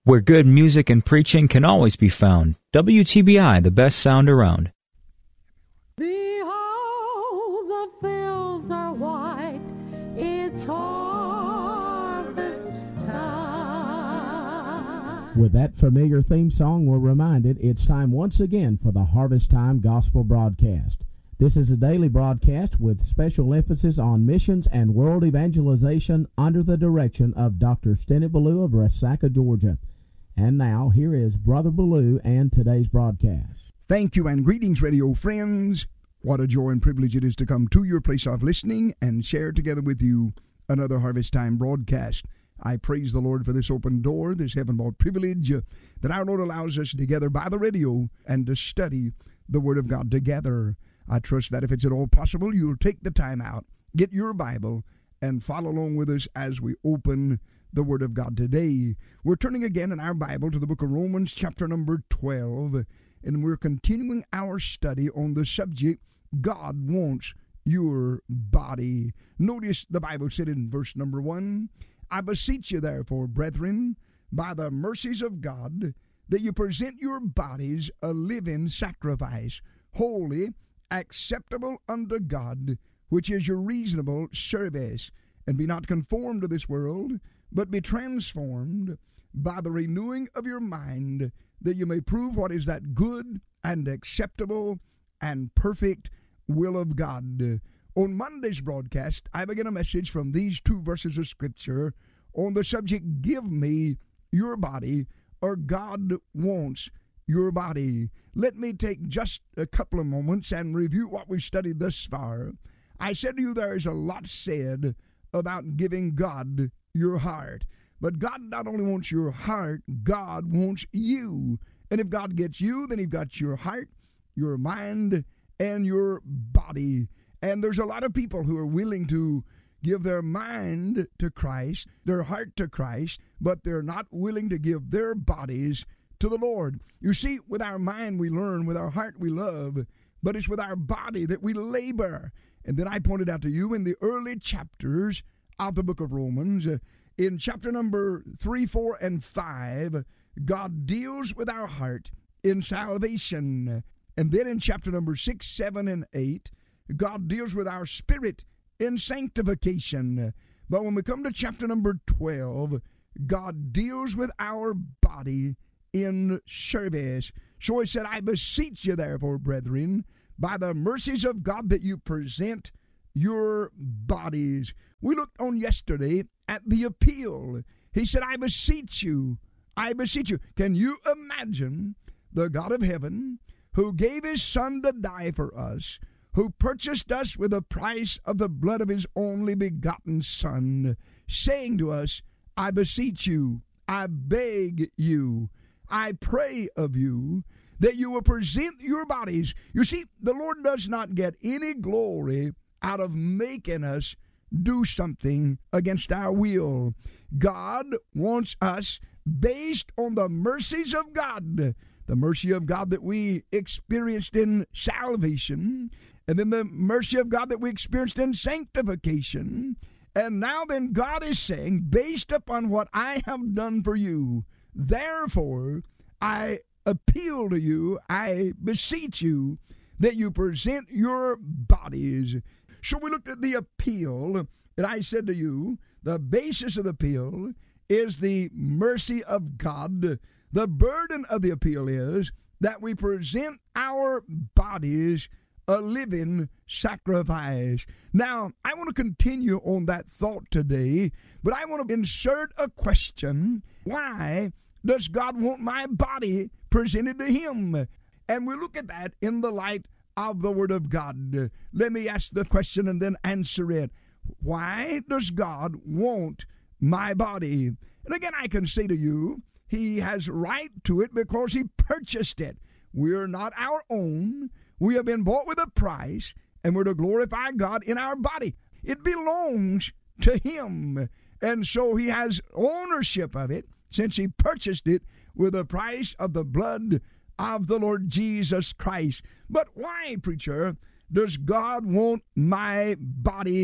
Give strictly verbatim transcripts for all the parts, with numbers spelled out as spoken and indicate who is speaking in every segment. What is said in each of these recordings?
Speaker 1: where good music and preaching can always be found. W T B I, the best sound around.
Speaker 2: Behold, the fields are white, it's harvest time.
Speaker 3: With that familiar theme song, we're reminded it's time once again for the Harvest Time Gospel Broadcast. This is a daily broadcast with special emphasis on missions and world evangelization under the direction of Doctor Stennett Ballou of Resaca, Georgia. And now, here is Brother Ballou and today's broadcast.
Speaker 4: Thank you and greetings, radio friends. What a joy and privilege it is to come to your place of listening and share together with you another Harvest Time broadcast. I praise the Lord for this open door, this heaven-brought privilege uh, that our Lord allows us together by the radio and to study the Word of God together. I trust that if it's at all possible, you'll take the time out, get your Bible, and follow along with us as we open the Word of God today. We're turning again in our Bible to the book of Romans, chapter number twelve, and we're continuing our study on the subject, God wants your body. Notice the Bible said in verse number one, I beseech you therefore, brethren, by the mercies of God, that you present your bodies a living sacrifice, holy, acceptable unto God, which is your reasonable service. And be not conformed to this world, but be transformed by the renewing of your mind, that you may prove what is that good and acceptable and perfect will of God. On Monday's broadcast, I began a message from these two verses of Scripture on the subject, give me your body, or God wants your body. Let me take just a couple of moments and review what we've studied thus far. I said to you there is a lot said about giving God your heart. But God not only wants your heart, God wants you. And if God gets you, then He's got your heart, your mind, and your body. And there's a lot of people who are willing to give their mind to Christ, their heart to Christ, but they're not willing to give their bodies to the Lord. You see, with our mind we learn, with our heart we love, but it's with our body that we labor. And then I pointed out to you in the early chapters of the book of Romans, uh, in chapter number three, four, and five, God deals with our heart in salvation. And then in chapter number six, seven, and eight, God deals with our spirit in sanctification. But when we come to chapter number twelve, God deals with our body in service. So He said, I beseech you therefore, brethren, by the mercies of God, that you present your bodies. We looked on yesterday at the appeal. He said, I beseech you, I beseech you. Can you imagine the God of heaven, who gave His Son to die for us, who purchased us with the price of the blood of His only begotten Son, saying to us, I beseech you, I beg you, I pray of you, that you will present your bodies. You see, the Lord does not get any glory out of making us do something against our will. God wants us, based on the mercies of God, the mercy of God that we experienced in salvation, and then the mercy of God that we experienced in sanctification. And now then God is saying, based upon what I have done for you, therefore I appeal to you, I beseech you, that you present your bodies. So we looked at the appeal, and I said to you, the basis of the appeal is the mercy of God. The burden of the appeal is that we present our bodies a living sacrifice. Now, I want to continue on that thought today, but I want to insert a question. Why does God want my body presented to Him? And we look at that in the light of the Word of God. Let me ask the question and then answer it. Why does God want my body? And again, I can say to you, He has right to it because He purchased it. We're not our own. We have been bought with a price, and we're to glorify God in our body. It belongs to Him. And so He has ownership of it, since He purchased it with the price of the blood of the Lord Jesus Christ. But why, preacher, does God want my body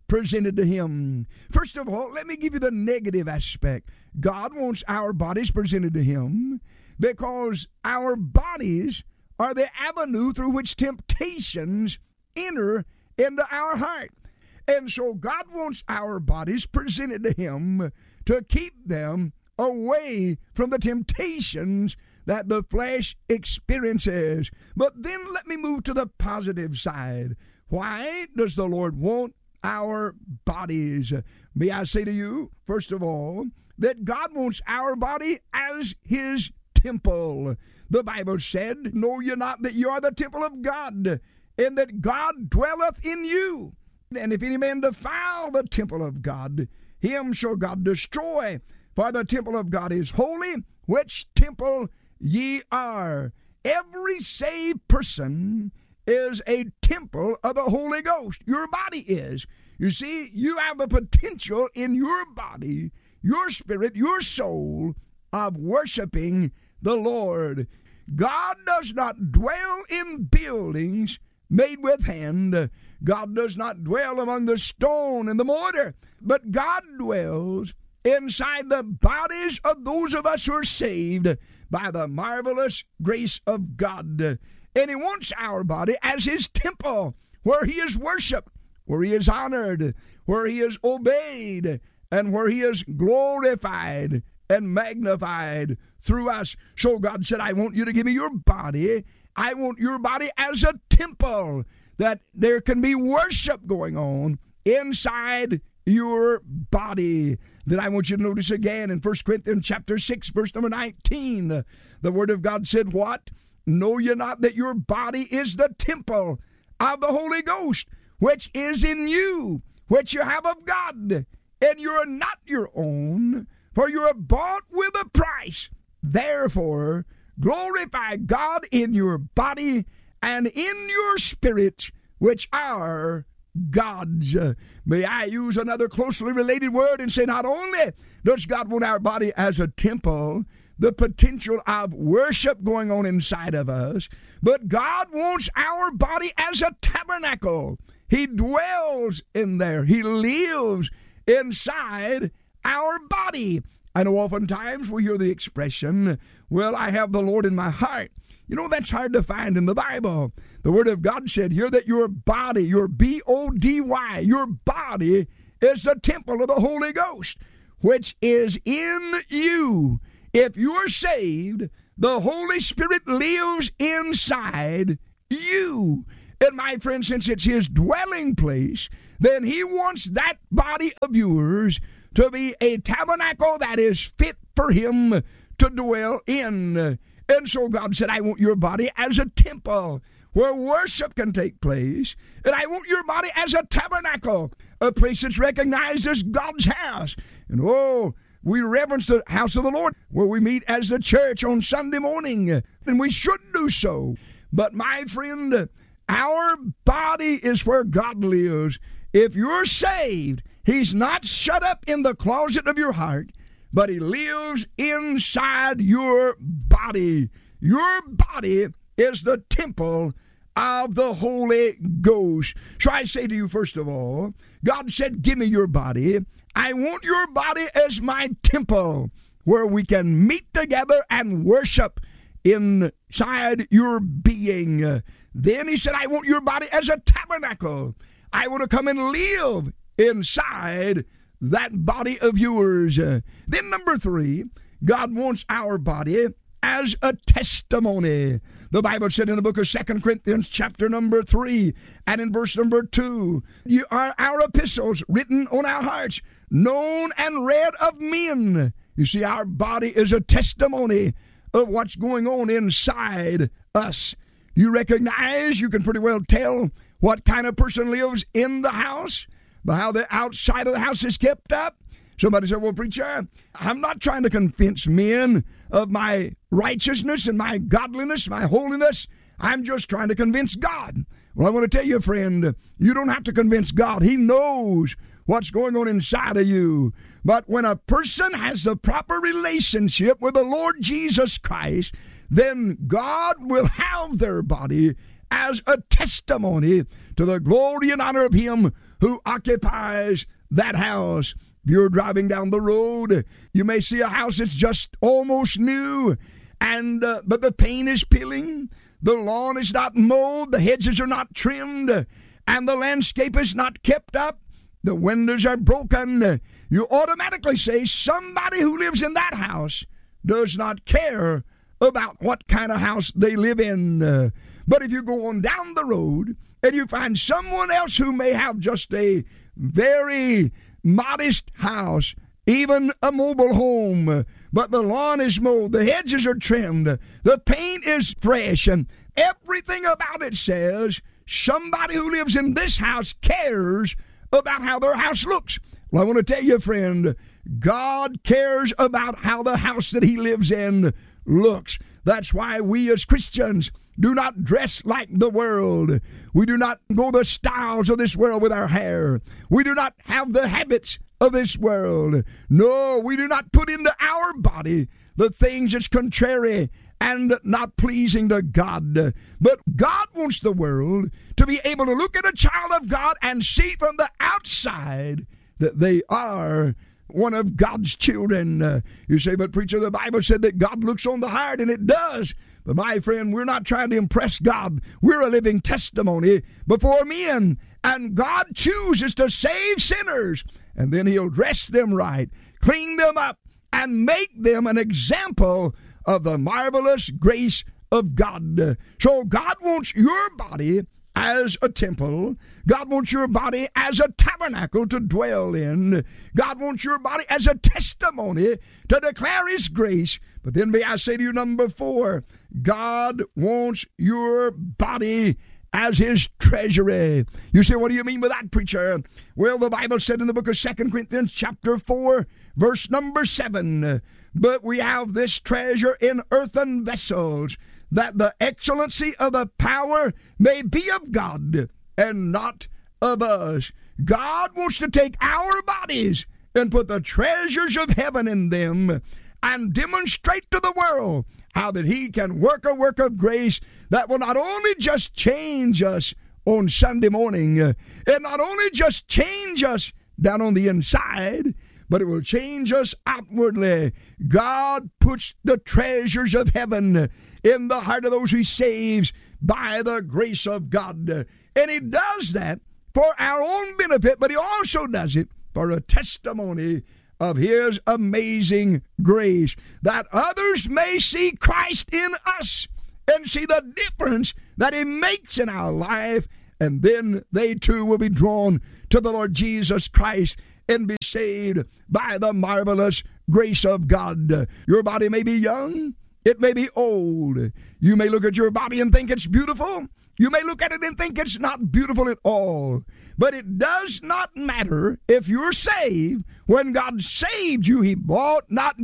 Speaker 4: presented to Him. First of all, let me give you the negative aspect. God wants our bodies presented to Him because our bodies are the avenue through which temptations enter into our heart. And so God wants our bodies presented to Him to keep them away from the temptations that the flesh experiences. But then let me move to the positive side. Why does the Lord want our bodies? May I say to you, first of all, that God wants our body as His temple. The Bible said, know ye not that you are the temple of God, and that God dwelleth in you? And if any man defile the temple of God, him shall God destroy. For the temple of God is holy, which temple ye are. Every saved person is a temple of the Holy Ghost. Your body is. You see, you have the potential in your body, your spirit, your soul, of worshiping the Lord. God does not dwell in buildings made with hand. God does not dwell among the stone and the mortar, but God dwells inside the bodies of those of us who are saved by the marvelous grace of God. And He wants our body as His temple, where He is worshiped, where He is honored, where He is obeyed, and where He is glorified and magnified through us. So God said, I want you to give me your body. I want your body as a temple, that there can be worship going on inside your body. Then I want you to notice again in First Corinthians chapter six, verse number nineteen, the Word of God said, what? Know ye not that your body is the temple of the Holy Ghost, which is in you, which you have of God, and you are not your own, for you are bought with a price. Therefore, glorify God in your body and in your spirit, which are God's. Uh, may I use another closely related word and say, not only does God want our body as a temple, the potential of worship going on inside of us, but God wants our body as a tabernacle. He dwells in there. He lives inside our body. I know oftentimes we hear the expression, well, I have the Lord in my heart. You know, that's hard to find in the Bible. The Word of God said here that your body, your B O D Y, your body is the temple of the Holy Ghost, which is in you. If you're saved, the Holy Spirit lives inside you. And my friend, since it's His dwelling place, then He wants that body of yours to be a tabernacle that is fit for Him to dwell in. And so God said, I want your body as a temple where worship can take place. And I want your body as a tabernacle, a place that's recognized as God's house. And oh, we reverence the house of the Lord, where we meet as the church on Sunday morning. And we should do so. But my friend, our body is where God lives. If you're saved, He's not shut up in the closet of your heart, but He lives inside your body. Your body is the temple of the Holy Ghost. So I say to you, first of all, God said, give me your body. I want your body as my temple, where we can meet together and worship inside your being. Then He said, I want your body as a tabernacle. I want to come and live inside that body of yours. Uh, then number three, God wants our body as a testimony. The Bible said in the book of Second Corinthians chapter number three and in verse number two, you are our epistles written on our hearts, known and read of men. You see, our body is a testimony of what's going on inside us. You recognize, you can pretty well tell what kind of person lives in the house by how the outside of the house is kept up. Somebody said, well, preacher, I'm not trying to convince men of my righteousness and my godliness, my holiness. I'm just trying to convince God. Well, I want to tell you, friend, you don't have to convince God. He knows what's going on inside of you. But when a person has the proper relationship with the Lord Jesus Christ, then God will have their body as a testimony to the glory and honor of Him who occupies that house. If you're driving down the road, you may see a house that's just almost new, and uh, but the paint is peeling, the lawn is not mowed, the hedges are not trimmed, and the landscape is not kept up, the windows are broken. You automatically say somebody who lives in that house does not care about what kind of house they live in. Uh, but if you go on down the road and you find someone else who may have just a very modest house, even a mobile home, but the lawn is mowed, the hedges are trimmed, the paint is fresh, and everything about it says somebody who lives in this house cares about how their house looks. Well, I want to tell you, friend, God cares about how the house that he lives in looks. That's why we as Christians do not dress like the world. We do not go the styles of this world with our hair. We do not have the habits of this world. No, we do not put into our body the things that's contrary and not pleasing to God. But God wants the world to be able to look at a child of God and see from the outside that they are one of God's children. Uh, you say, but preacher, the Bible said that God looks on the heart, and it does. But my friend, we're not trying to impress God. We're a living testimony before men. And God chooses to save sinners, and then he'll dress them right, clean them up, and make them an example of the marvelous grace of God. So God wants your body as a temple. God wants your body as a tabernacle to dwell in. God wants your body as a testimony to declare his grace. But then may I say to you, number four, God wants your body as his treasury. You say, what do you mean by that, preacher? Well, the Bible said in the book of Second Corinthians chapter four, verse number seven, but we have this treasure in earthen vessels, that the excellency of the power may be of God and not of us. God wants to take our bodies and put the treasures of heaven in them and demonstrate to the world how that he can work a work of grace that will not only just change us on Sunday morning, uh, and not only just change us down on the inside, but it will change us outwardly. God puts the treasures of heaven in the heart of those he saves by the grace of God. And he does that for our own benefit, but he also does it for a testimony of his amazing grace, that others may see Christ in us and see the difference that he makes in our life, and then they too will be drawn to the Lord Jesus Christ and be saved by the marvelous grace of God. Your body may be young, it may be old. You may look at your body and think it's beautiful. You may look at it and think it's not beautiful at all. But it does not matter if you're saved. When God saved you, he bought not